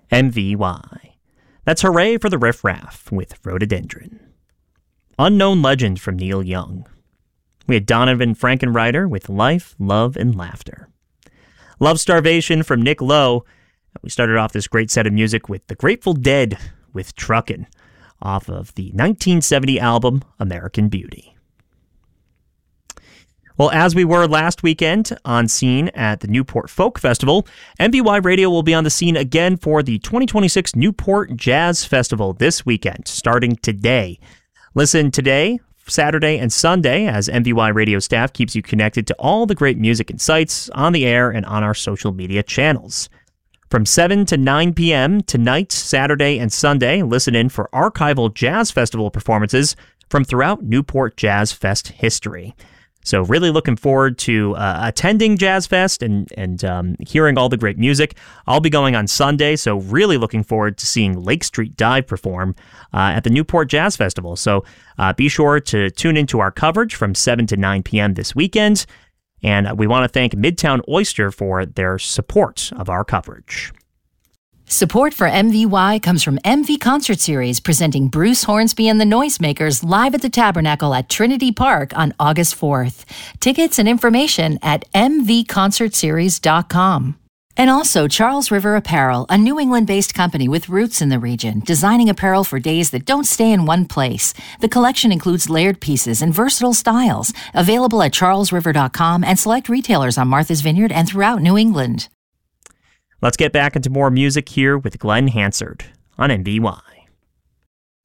MVY. That's Hooray for the Riff Raff with Rhododendron. Unknown Legend from Neil Young. We had Donovan Frankenreiter with Life, Love, and Laughter. Love Starvation from Nick Lowe. We started off this great set of music with The Grateful Dead with Truckin', off of the 1970 album American Beauty. Well, as we were last weekend on scene at the Newport Folk Festival, MVY Radio will be on the scene again for the 2026 Newport Jazz Festival this weekend, starting today. Listen today, Saturday, and Sunday as MVY Radio staff keeps you connected to all the great music and sites on the air and on our social media channels. From 7 to 9 p.m. tonight, Saturday, and Sunday, listen in for archival Jazz Festival performances from throughout Newport Jazz Fest history. So really looking forward to attending Jazz Fest and hearing all the great music. I'll be going on Sunday, so really looking forward to seeing Lake Street Dive perform at the Newport Jazz Festival. So be sure to tune into our coverage from 7 to 9 p.m. this weekend. And we want to thank Midtown Oyster for their support of our coverage. Support for MVY comes from MV Concert Series, presenting Bruce Hornsby and the Noisemakers live at the Tabernacle at Trinity Park on August 4th. Tickets and information at mvconcertseries.com. And also Charles River Apparel, a New England-based company with roots in the region, designing apparel for days that don't stay in one place. The collection includes layered pieces and versatile styles, available at charlesriver.com and select retailers on Martha's Vineyard and throughout New England. Let's get back into more music here with Glenn Hansard on MVY.